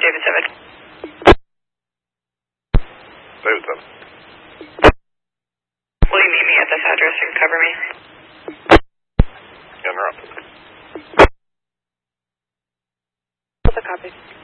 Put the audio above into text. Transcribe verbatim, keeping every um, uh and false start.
David seven. David seven. Will you meet me at this address and cover me? En route. What's a copy?